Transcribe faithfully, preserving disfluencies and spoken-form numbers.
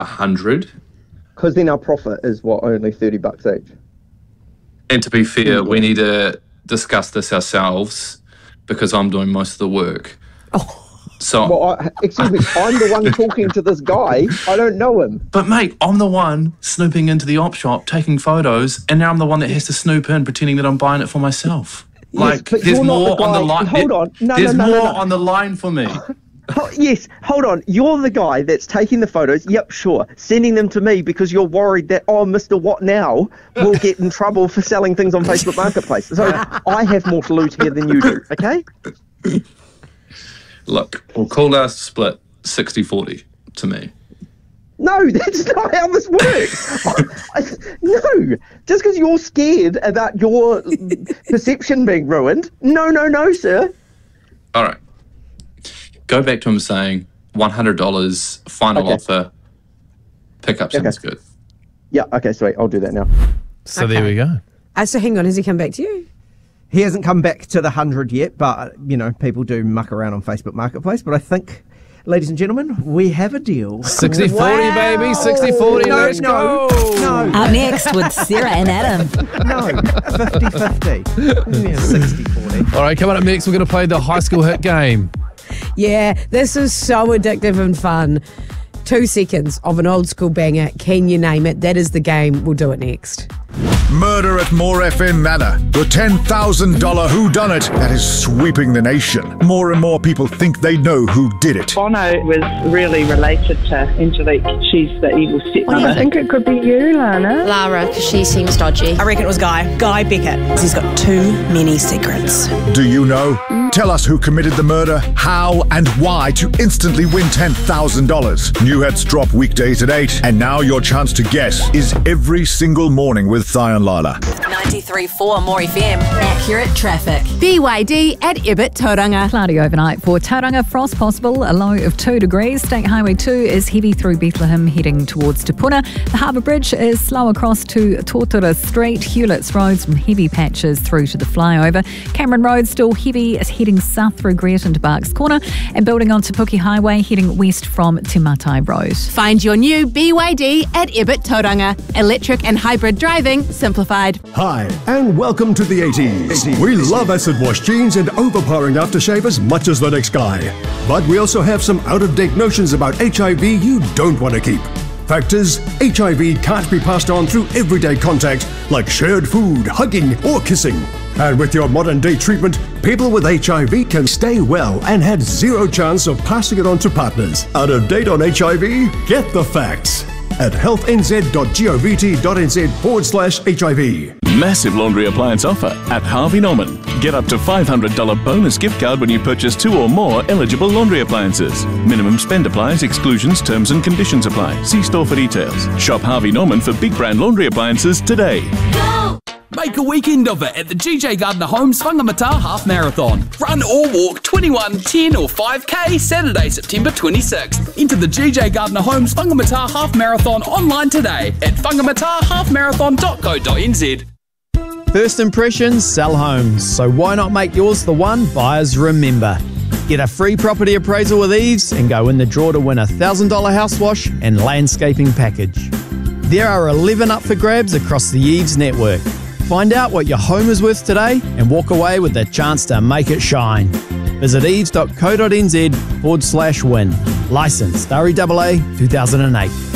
a hundred. Because then our profit is, what, only thirty bucks each? And to be fair, we need to discuss this ourselves because I'm doing most of the work. Oh. So, well, I, excuse me, I'm the one talking to this guy. I don't know him. But mate, I'm the one snooping into the op shop, taking photos, and now I'm the one that has to snoop in, pretending that I'm buying it for myself. Like, yes, there's more the on the line. Hold on. No, there's no, no, more no, no. on the line for me. Oh, yes, hold on. You're the guy that's taking the photos. Yep, sure. Sending them to me because you're worried that, oh, Mister What Now will get in trouble for selling things on Facebook Marketplace. So I have more to lose here than you do, okay? Look, we'll call our split sixty forty to me. No, that's not how this works. I, no, just because you're scared about your perception being ruined. No, no, no, sir. All right. Go back to him saying one hundred dollars final Okay. offer. Pickup sounds Okay. good. Yeah, okay, sweet. I'll do that now. So Okay. there we go. Uh, so hang on, has he come back to you? He hasn't come back to the hundred yet, but, you know, people do muck around on Facebook Marketplace. But I think, ladies and gentlemen, we have a deal. sixty forty, Wow. baby. sixty forty. No, Let's no, go. no. Up next with Sarah and Adam. No, fifty-fifty. Yeah, sixty forty. All right, coming up next, we're going to play the high school hit game. Yeah, this is so addictive and fun. Two seconds of an old school banger. Can you name it? That is the game. We'll do it next. Murder at Moore F M Manor. The ten thousand dollars whodunit that is sweeping the nation. More and more people think they know who did it. Bono was really related to Angelique. She's the evil stepmother. I think it could be you, Lana. Lara, because she seems dodgy. I reckon it was Guy. Guy Beckett. He's got too many secrets. Do you know? Tell us who committed the murder, how and why to instantly win ten thousand dollars. New hits drop weekdays at eight, and now your chance to guess is every single morning with Thai and Lila. ninety-three point four More F M. Accurate traffic. B Y D at Ibit Tauranga. Cloudy overnight for Tauranga, frost possible, a low of two degrees. State Highway two is heavy through Bethlehem heading towards Te Puna. The Harbour Bridge is slow across to Tortora Street. Hewlett's Road, some heavy patches through to the flyover. Cameron Road still heavy heading south through Greerton to Barks Corner. And building on Te Puke Highway heading west from Te Matai Road. Find your new B Y D at Ibit Tauranga. Electric and hybrid driving simplified. Hi, and welcome to the eighties. We love acid wash jeans and overpowering aftershave as much as the next guy. But we also have some out-of-date notions about H I V you don't want to keep. Fact is, H I V can't be passed on through everyday contact like shared food, hugging, or kissing. And with your modern-day treatment, people with H I V can stay well and have zero chance of passing it on to partners. Out of date on H I V? Get the facts at healthnz.govt.nz forward slash HIV. Massive laundry appliance offer at Harvey Norman. Get up to five hundred dollars bonus gift card when you purchase two or more eligible laundry appliances. Minimum spend applies, exclusions, terms and conditions apply. See store for details. Shop Harvey Norman for big brand laundry appliances today. Go! Make a weekend of it at the G J Gardner Homes Whangamata Half Marathon. Run or walk twenty-one, ten or five K Saturday, September twenty-sixth. Enter the G J Gardner Homes Whangamata Half Marathon online today at whangamata half marathon dot co dot n z. First impressions sell homes, so why not make yours the one buyers remember? Get a free property appraisal with Eves and go in the draw to win a one thousand dollars house wash and landscaping package. There are eleven up for grabs across the Eves network. Find out what your home is worth today and walk away with the chance to make it shine. Visit eves dot co dot n z forward slash win. Licensed R E A A two thousand eight.